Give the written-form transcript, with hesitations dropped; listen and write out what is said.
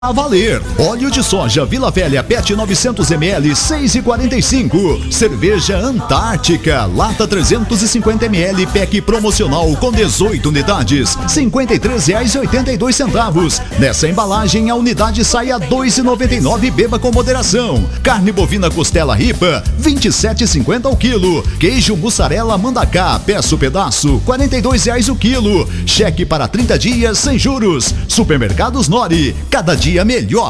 A valer. Óleo de soja Vila Velha PET 900 ml 6,45. Cerveja Antártica lata 350 ml PEC promocional com 18 unidades R$ 53,82. Nessa embalagem a unidade sai a R$ 2,99. Beba com moderação. Carne bovina costela ripa R$ 27,50 ao quilo. Queijo mussarela Mandacá peço pedaço R$ 42,00 o quilo. Cheque para 30 dias sem juros. Supermercados Nori, cada dia melhor.